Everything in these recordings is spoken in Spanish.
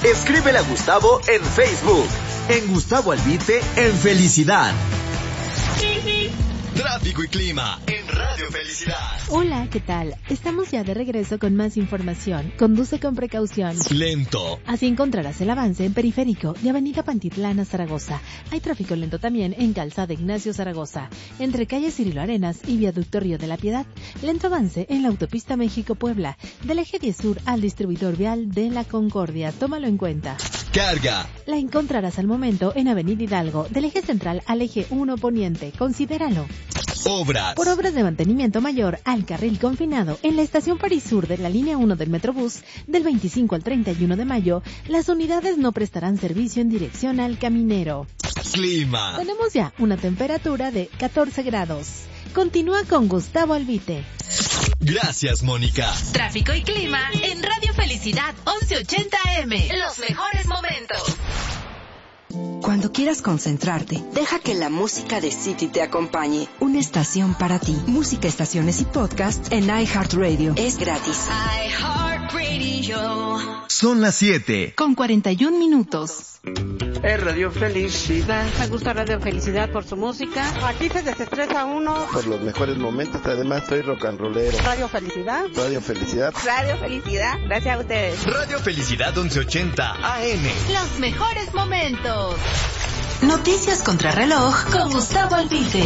Escríbele a Gustavo en Facebook. En Gustavo Albite, en Felicidad. Tráfico y clima en Radio Felicidad. Hola, ¿qué tal? Estamos ya de regreso con más información. Conduce con precaución. Lento. Así encontrarás el avance en Periférico y Avenida Pantitlán a Zaragoza. Hay tráfico lento también en Calzada Ignacio Zaragoza, entre calle Cirilo Arenas y Viaducto Río de la Piedad. Lento avance en la autopista México-Puebla, del eje 10 sur al distribuidor vial de La Concordia. Tómalo en cuenta. Carga. La encontrarás al momento en Avenida Hidalgo, del eje central al eje 1 poniente. Considéralo. Obras. Por obras de mantenimiento mayor al carril confinado en la estación París Sur de la línea 1 del Metrobús, del 25 al 31 de mayo, las unidades no prestarán servicio en dirección al Caminero. Clima. Tenemos ya una temperatura de 14 grados. Continúa con Gustavo Albite. Gracias, Mónica. Tráfico y clima en Radio Felicidad 1180 AM. Los mejores momentos. Cuando quieras concentrarte, deja que la música de City te acompañe. Una estación para ti. Música, estaciones y podcast en iHeartRadio. Es gratis. iHeartRadio. Son las 7. Con 41 minutos. Es Radio Felicidad. Me gusta Radio Felicidad por su música. Aquí se desestresa uno. Por los mejores momentos, además soy rock and rollero. Radio Felicidad. Radio Felicidad. Radio Felicidad. Gracias a ustedes. Radio Felicidad 1180 AM. Los mejores momentos. Noticias Contrarreloj Con Gustavo Albite.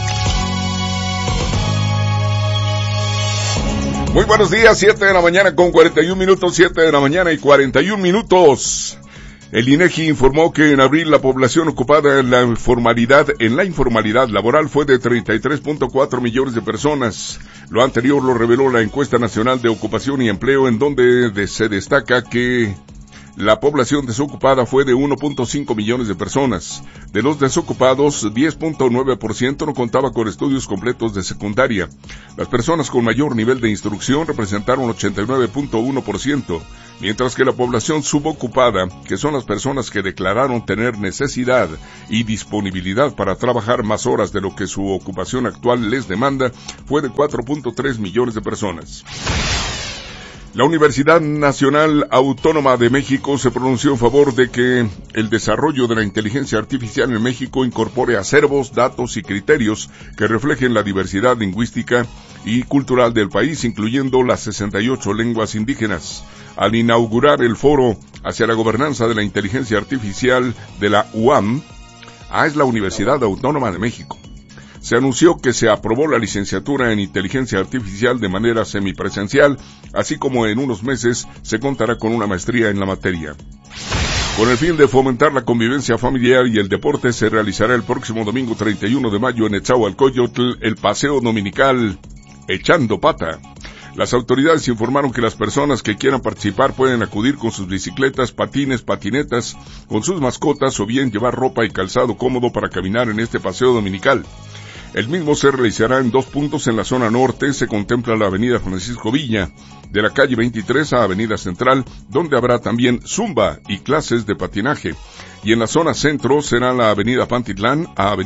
Muy buenos días, 7 de la mañana con 41 minutos, 7 de la mañana y 41 minutos. El INEGI informó que en abril la población ocupada en la informalidad laboral fue de 33.4 millones de personas. Lo anterior lo reveló la encuesta nacional de ocupación y empleo, en donde se destaca que la población desocupada fue de 1.5 millones de personas. De los desocupados, 10.9% no contaba con estudios completos de secundaria. Las personas con mayor nivel de instrucción representaron 89.1%, mientras que la población subocupada, que son las personas que declararon tener necesidad y disponibilidad para trabajar más horas de lo que su ocupación actual les demanda, fue de 4.3 millones de personas. La Universidad Nacional Autónoma de México se pronunció en favor de que el desarrollo de la inteligencia artificial en México incorpore acervos, datos y criterios que reflejen la diversidad lingüística y cultural del país, incluyendo las 68 lenguas indígenas. Al inaugurar el foro hacia la gobernanza de la inteligencia artificial de la UAM, es la Universidad Autónoma de México, se anunció que se aprobó la licenciatura en inteligencia artificial de manera semipresencial, así como en unos meses se contará con una maestría en la materia. Con el fin de fomentar la convivencia familiar y el deporte, se realizará el próximo domingo 31 de mayo en Nezahualcóyotl el paseo dominical Echando Pata. Las autoridades informaron que las personas que quieran participar pueden acudir con sus bicicletas, patines, patinetas, con sus mascotas o bien llevar ropa y calzado cómodo para caminar en este paseo dominical. El mismo se realizará en 2 puntos en la zona norte. Se contempla la avenida Francisco Villa, de la calle 23 a avenida Central, donde habrá también zumba y clases de patinaje. Y en la zona centro será la avenida Pantitlán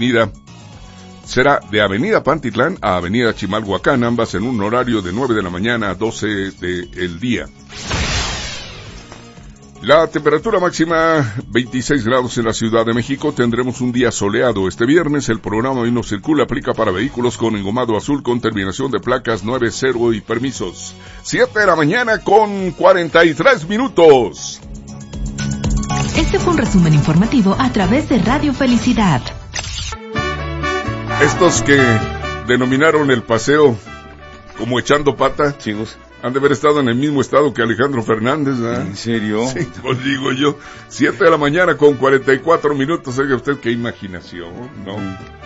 de avenida Pantitlán a avenida Chimalhuacán, ambas en un horario de 9 de la mañana a 12 del día. La temperatura máxima 26 grados en la Ciudad de México. Tendremos un día soleado este viernes. El programa Hoy No Circula aplica para vehículos con engomado azul con terminación de placas 90 y permisos. 7 de la mañana con 43 minutos. Este fue un resumen informativo a través de Radio Felicidad. Estos que denominaron el paseo como echando pata, chicos, han de haber estado en el mismo estado que Alejandro Fernández, ¿verdad? ¿En serio? Sí, pues digo yo. 7 de la mañana con 44 minutos. Oiga usted, qué imaginación, ¿no?